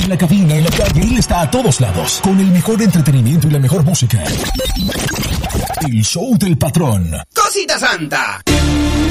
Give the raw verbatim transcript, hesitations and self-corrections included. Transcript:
En la cabina, en la calle, él está a todos lados. Con el mejor entretenimiento y la mejor música. El show del patrón. ¡Cosita Santa!